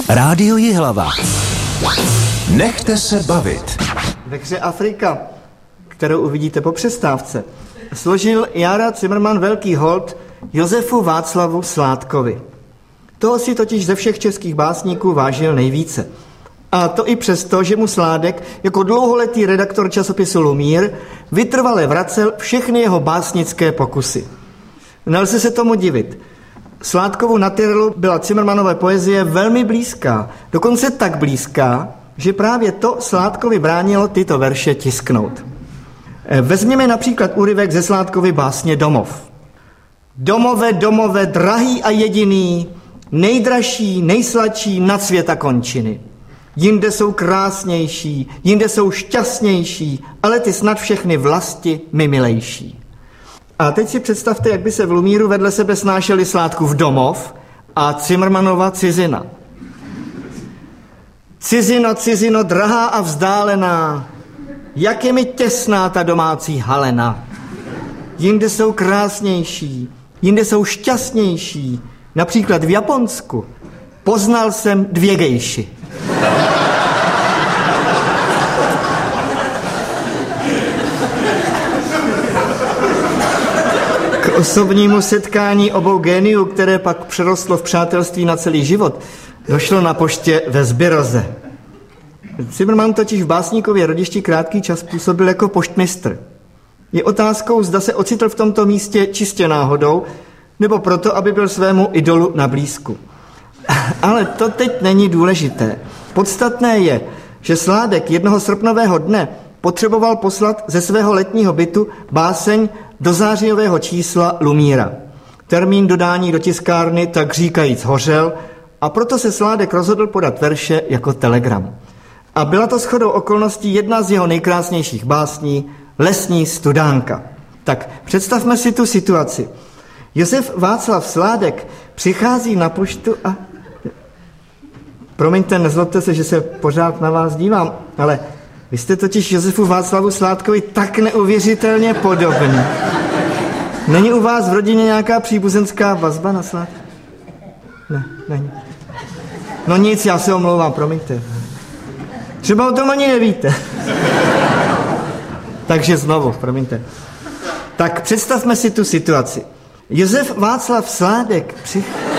Rádio Jihlava. Nechte se bavit. Ve hře Afrika, kterou uvidíte po přestávce, složil Jára Cimrman velký hold Josefu Václavu Sládkovi. Toho si totiž ze všech českých básníků vážil nejvíce. A to i přesto, že mu Sládek jako dlouholetý redaktor časopisu Lumír vytrvale vracel všechny jeho básnické pokusy. Nelze se tomu divit. Sládkovu Natyrelu byla Cimrmanové poezie velmi blízká, dokonce tak blízká, že právě to Sládkovi bránilo tyto verše tisknout. Vezměme například úryvek ze Sládkovy básně Domov. Domove, domove, drahý a jediný, nejdražší, nejsladší nad světa končiny. Jinde jsou krásnější, jinde jsou šťastnější, ale ty snad všechny vlasti mi milejší. A teď si představte, jak by se v Lumíru vedle sebe snášeli Sládkův Domov a Cimrmanova Cizina. Cizino, cizino, drahá a vzdálená, jak je mi těsná ta domácí halena. Jinde jsou krásnější, jinde jsou šťastnější, například v Japonsku. Poznal jsem 2 gejši. K osobnímu setkání obou géniů, které pak přerostlo v přátelství na celý život, došlo na poště ve Zbiroze. Cimrman totiž v básníkově rodišti krátký čas působil jako poštmistr. Je otázkou, zda se ocitl v tomto místě čistě náhodou, nebo proto, aby byl svému idolu na blízku. Ale to teď není důležité. Podstatné je, že Sládek jednoho srpnového dne potřeboval poslat ze svého letního bytu báseň do zářijového čísla Lumíra. Termín dodání do tiskárny tak říkajíc hořel a proto se Sládek rozhodl podat verše jako telegram. A byla to shodou okolností jedna z jeho nejkrásnějších básní, Lesní studánka. Tak představme si tu situaci. Josef Václav Sládek přichází na poštu a... Promiňte, nezlobte se, že se pořád na vás dívám, ale vy jste totiž Josefu Václavu Sládkovi tak neuvěřitelně podobný. Není u vás v rodině nějaká příbuzenská vazba na Sládka? Ne, není. No nic, já se omlouvám, promiňte. Třeba o tom ani nevíte. Takže znovu, promiňte. Tak představme si tu situaci. Josef Václav Sládek přichází...